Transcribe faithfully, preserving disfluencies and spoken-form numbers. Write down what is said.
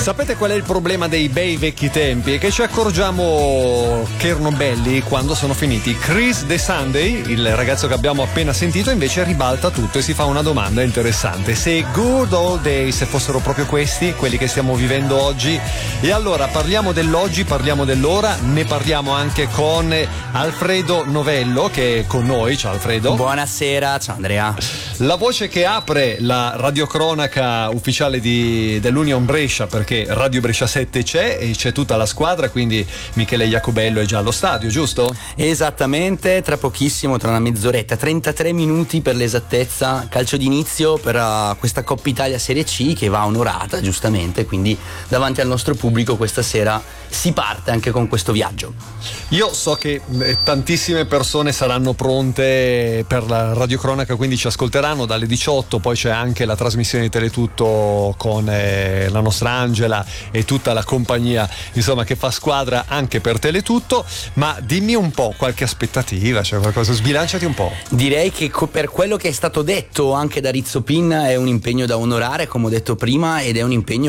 Sapete qual è il problema dei bei vecchi tempi? È che ci accorgiamo che erano belli quando sono finiti. Chris De Sunday, il ragazzo che abbiamo appena sentito, invece ribalta tutto e si fa una domanda interessante: se i good old days fossero proprio questi, quelli che stiamo vivendo oggi. E allora parliamo dell'oggi, parliamo dell'ora, ne parliamo anche con Alfredo Novello che è con noi. Ciao Alfredo. Buonasera, ciao Andrea. La voce che apre la radiocronaca ufficiale di, dell'Union Brescia, perché Radio Brescia sette c'è e c'è tutta la squadra, quindi Michele Iacobello è già allo stadio, giusto? Esattamente, tra pochissimo, tra una mezz'oretta, trentatré minuti per l'esattezza, calcio d'inizio per uh, questa Coppa Italia Serie C che va onorata giustamente, quindi davanti al nostro pubblico questa sera si parte anche con questo viaggio. Io so che eh, tantissime persone saranno pronte per la radiocronaca, quindi ci ascolteranno dalle diciotto, poi c'è anche la trasmissione di Teletutto con eh, la nostra Angela e tutta la compagnia, insomma, che fa squadra anche per Teletutto. Ma dimmi un po' qualche aspettativa, cioè qualcosa, sbilanciati un po'. Direi che co- per quello che è stato detto anche da Rizzo Pinna è un impegno da onorare, come ho detto prima, ed è un impegno